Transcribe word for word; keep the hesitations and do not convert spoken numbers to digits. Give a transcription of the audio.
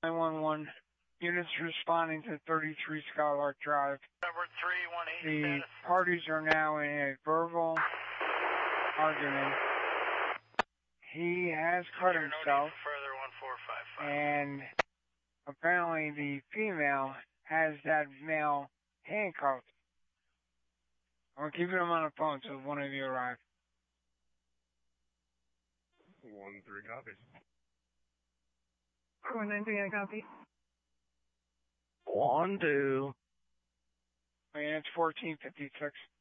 nine one one. Units responding to thirty-three Skylark Drive. Number three one eight. The status. parties are now in a verbal argument. He has cut Here, no himself, need for further one four five five. and apparently the female has that male handcuffed. I'm keeping him on the phone till one of you arrive. One three copies. One nine three, I copy. One two. And it's fourteen fifty-six.